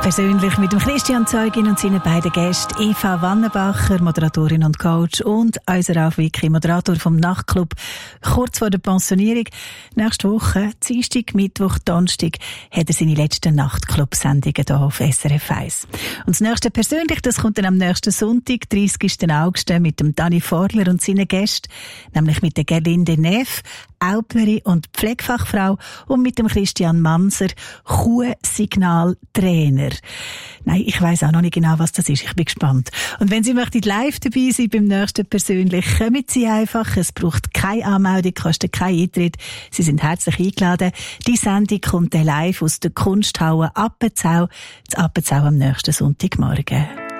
Persönlich mit dem Christian Zeugin und seinen beiden Gästen Eva Wannenbacher, Moderatorin und Coach, und unser Ralf Wicki, Moderator vom Nachtclub, kurz vor der Pensionierung. Nächste Woche, Dienstag, Mittwoch, Donnerstag, hat er seine letzten Nachtclub-Sendungen hier auf SRF 1. Und das nächste persönlich, das kommt dann am nächsten Sonntag, 30. August, mit dem Dani Forler und seinen Gästen, nämlich mit der Gerlinde Neff, Auplerin und Pflegefachfrau, und mit dem Christian Manser, Kuhsignaltrainer. Nein, ich weiss auch noch nicht genau, was das ist. Ich bin gespannt. Und wenn Sie möchten live dabei sein beim nächsten persönlich, kommen Sie einfach. Es braucht keine Anmeldung, kostet keinen Eintritt. Sie sind herzlich eingeladen. Die Sendung kommt live aus der Kunsthalle Appenzell, zu Appenzell am nächsten Sonntagmorgen.